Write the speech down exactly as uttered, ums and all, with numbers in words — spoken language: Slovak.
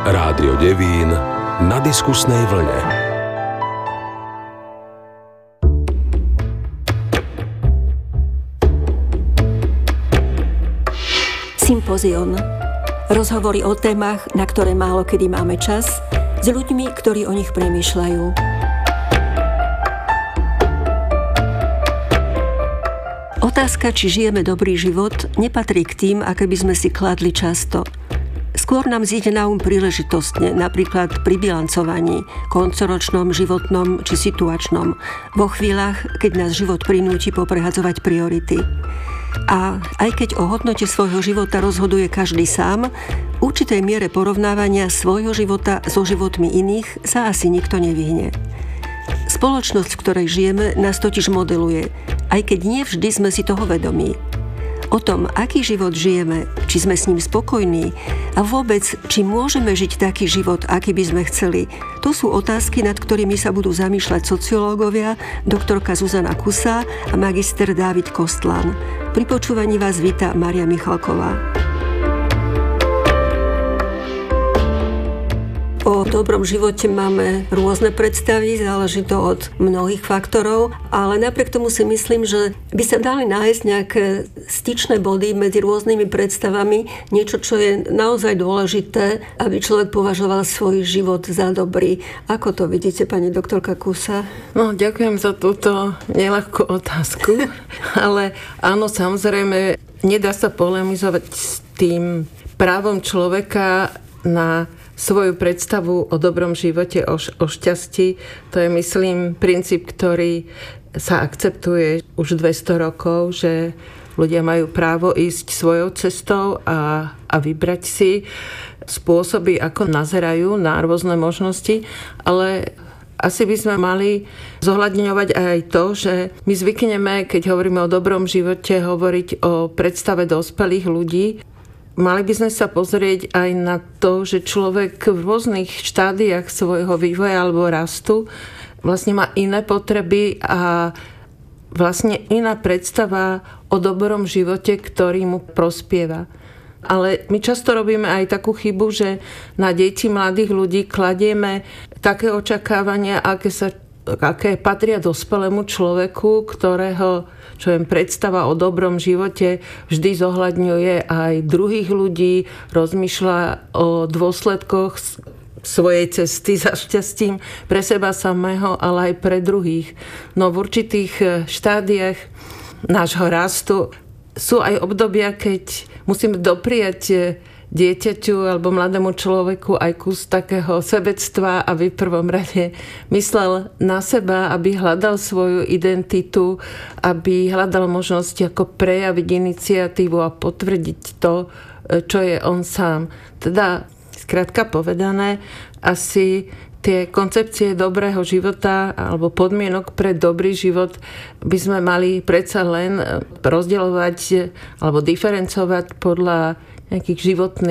Rádio Devín na diskusnej vlne. Sympozion. Rozhovory o témach, na ktoré málo kedy máme čas, s ľuďmi, ktorí o nich premýšľajú. Otázka, či žijeme dobrý život, nepatrí k tým, aké by sme si kladli často. Skôr nám zíde na um príležitostne, napríklad pri bilancovaní, koncoročnom, životnom či situačnom, vo chvíľach, keď nás život prinúti poprehadzovať priority. A aj keď o hodnote svojho života rozhoduje každý sám, v určitej miere porovnávania svojho života so životmi iných sa asi nikto nevyhne. Spoločnosť, v ktorej žijeme, nás totiž modeluje, aj keď nie vždy sme si toho vedomí. O tom, aký život žijeme, či sme s ním spokojní a vôbec, či môžeme žiť taký život, aký by sme chceli, to sú otázky, nad ktorými sa budú zamýšľať sociológovia, doktorka Zuzana Kusa a magister Dávid Kostlan. Pri počúvaní vás víta Mária Michalková. O dobrom živote máme rôzne predstavy, záleží to od mnohých faktorov, ale napriek tomu si myslím, že by sa dali nájsť nejaké styčné body medzi rôznymi predstavami, niečo, čo je naozaj dôležité, aby človek považoval svoj život za dobrý. Ako to vidíte, pani doktorka Kusa? No, ďakujem za túto neľahkú otázku, ale áno, samozrejme, nedá sa polemizovať s tým právom človeka na svoju predstavu o dobrom živote, o, o šťastí. To je, myslím, princíp, ktorý sa akceptuje už dvesto rokov, že ľudia majú právo ísť svojou cestou a, a vybrať si spôsoby, ako nazerajú na rôzne možnosti, ale asi by sme mali zohľadňovať aj to, že my zvykneme, keď hovoríme o dobrom živote, hovoriť o predstave dospelých ľudí. Mali by sme sa pozrieť aj na to, že človek v rôznych štádiách svojho vývoja alebo rastu vlastne má iné potreby a vlastne iná predstava o dobrom živote, ktorý mu prospieva. Ale my často robíme aj takú chybu, že na deti mladých ľudí kladieme také očakávania, aké sa aké patria dospelému človeku, ktorého, čo je predstava o dobrom živote, vždy zohľadňuje aj druhých ľudí, rozmýšľa o dôsledkoch svojej cesty za šťastím pre seba samého, ale aj pre druhých. No v určitých štádiách nášho rastu sú aj obdobia, keď musíme dopriať dieťaťu alebo mladému človeku aj kus takého sebectva, aby v prvom rade myslel na seba, aby hľadal svoju identitu, aby hľadal možnosť ako prejaviť iniciatívu a potvrdiť to, čo je on sám. Teda, skrátka povedané, asi tie koncepcie dobrého života alebo podmienok pre dobrý život by sme mali predsa len rozdielovať alebo diferencovať podľa nejakých životných